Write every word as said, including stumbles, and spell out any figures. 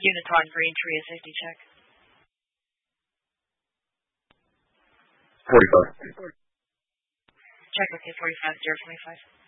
Uniton Green Tree, a safety check. forty-five. Check with you, forty-five, zero twenty-five.